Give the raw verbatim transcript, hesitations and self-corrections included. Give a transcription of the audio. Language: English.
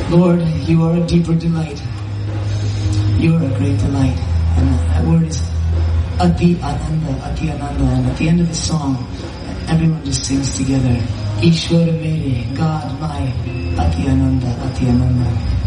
Lord, you are a deeper delight. You are a great delight. And that word is Ati Ananda, Ati Ananda. And at the end of the song, everyone just sings together. Ishwara Mere, God my, Ati Ananda, Ati Ananda.